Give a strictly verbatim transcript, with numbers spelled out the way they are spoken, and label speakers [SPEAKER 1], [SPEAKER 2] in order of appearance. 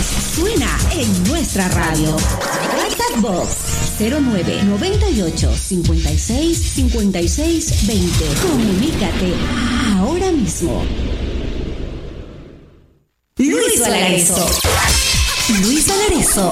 [SPEAKER 1] voz suena en nuestra radio. WhatsApp Box cero nueve noventa y ocho cincuenta y seis cincuenta y seis veinte. Comunícate ahora mismo. Luis Valareso. Luis Valareso